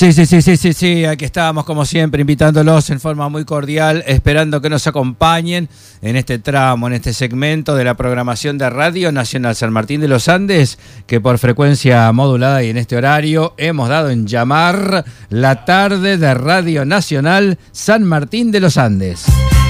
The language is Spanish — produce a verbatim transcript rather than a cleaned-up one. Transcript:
Sí, sí, sí, sí, sí, sí, aquí estábamos como siempre invitándolos en forma muy cordial, esperando que nos acompañen en este tramo, en este segmento de la programación de Radio Nacional San Martín de los Andes, que por frecuencia modulada y en este horario hemos dado en llamar la tarde de Radio Nacional San Martín de los Andes.